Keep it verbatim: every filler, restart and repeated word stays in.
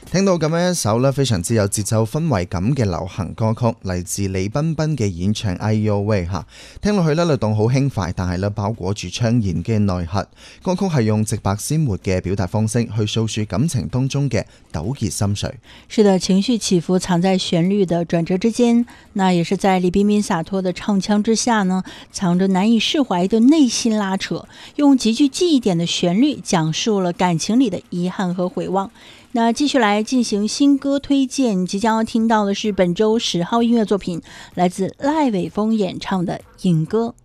聽到咁樣一首咧非常之有節奏氛圍感嘅流行歌曲，嚟自李彬彬嘅演唱《哎呦喂》嚇，聽落去咧律動好輕快，但係咧包裹住昌言嘅內核。歌曲係用直白鮮活嘅表達方式去訴說感情當中嘅糾結心緒。 是的，情緒起伏藏在旋律的轉折之間，那也是在李彬彬灑脫的唱腔之下呢，藏着難以釋懷的內心拉扯，用極具記憶點的旋律講述了感情裡的遺憾和回望。那繼續來進行新歌推薦，即將要聽到的是本周十號音樂作品，來自賴偉峰演唱的《影歌》。